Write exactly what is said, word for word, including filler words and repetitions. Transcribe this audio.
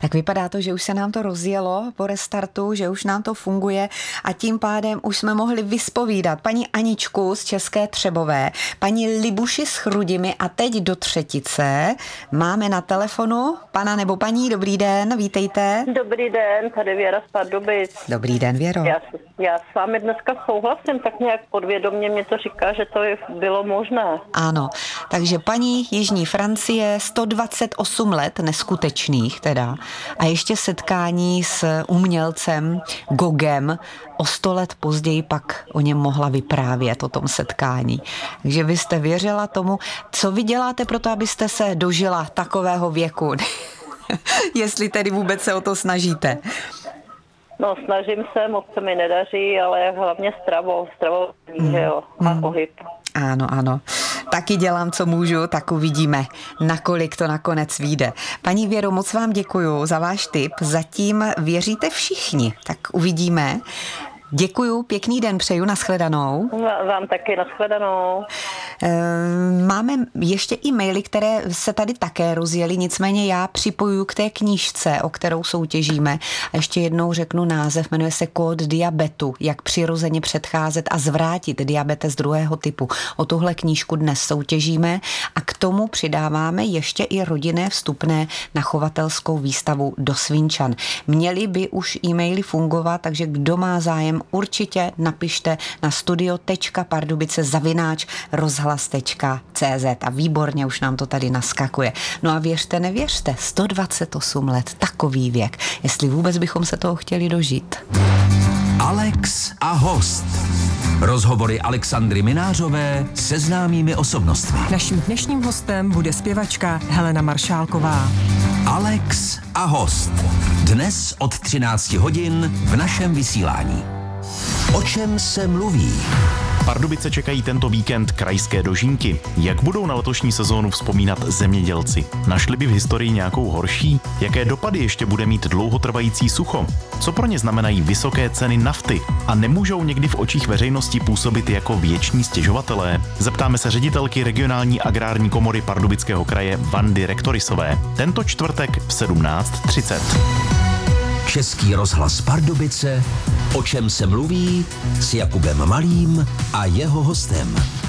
Tak vypadá to, že už se nám to rozjelo po restartu, že už nám to funguje a tím pádem už jsme mohli vyspovídat paní Aničku z České Třebové, paní Libuši z Chrudimi a teď do Třetice máme na telefonu pana nebo paní. Dobrý den, vítejte. Dobrý den, tady Věra z Pardubic. Dobrý den, Věro. Já, já s vámi dneska souhlasím, tak nějak podvědomě mě to říká, že to je, bylo možné. Ano, takže paní Jižní Francie, sto dvacet osm let neskutečných teda a ještě setkání s umělcem Gogem, o sto let později pak o něm mohla vyprávět, o tom setkání. Takže vy jste věřila tomu, co vy děláte pro to, abyste se dožila takového věku? Jestli tedy vůbec se o to snažíte. No, snažím se, moc se mi nedaří, ale hlavně stravou, stravou, mm. že jo, a mm. pohyb. Ano, ano. Taky dělám, co můžu, tak uvidíme, nakolik to nakonec vyjde. Paní Věro, moc vám děkuju za váš tip. Zatím věříte všichni, tak uvidíme. Děkuju, pěkný den přeju, nashledanou. Vám taky nashledanou. Máme ještě i maily, které se tady také rozjeli, nicméně já připojuju k té knížce, o kterou soutěžíme. A ještě jednou řeknu název, jmenuje se Kód diabetu, jak přirozeně předcházet a zvrátit diabetes druhého typu. O tuhle knížku dnes soutěžíme a k tomu přidáváme ještě i rodinné vstupné na chovatelskou výstavu do Svínčan. Měly by už e-maily fungovat, takže kdo má zájem, určitě napište na studio tečka pardubice zavináč rozhlas tečka cé zet a výborně už nám to tady naskakuje. No a věřte, nevěřte, sto dvacet osm let, takový věk, jestli vůbec bychom se toho chtěli dožít. Alex a host. Rozhovory Alexandry Minářové se známými osobnostmi. Naším dnešním hostem bude zpěvačka Helena Maršálková. Alex a host. Dnes od třinácti hodin v našem vysílání. O čem se mluví? Pardubice čekají tento víkend krajské dožínky. Jak budou na letošní sezónu vzpomínat zemědělci? Našli by v historii nějakou horší? Jaké dopady ještě bude mít dlouhotrvající sucho? Co pro ně znamenají vysoké ceny nafty? A nemůžou někdy v očích veřejnosti působit jako věční stěžovatelé? Zeptáme se ředitelky regionální agrární komory Pardubického kraje Vandy Rektorisové. Tento čtvrtek v sedmnáct třicet. Český rozhlas Pardubice, o čem se mluví s Jakubem Malým a jeho hostem.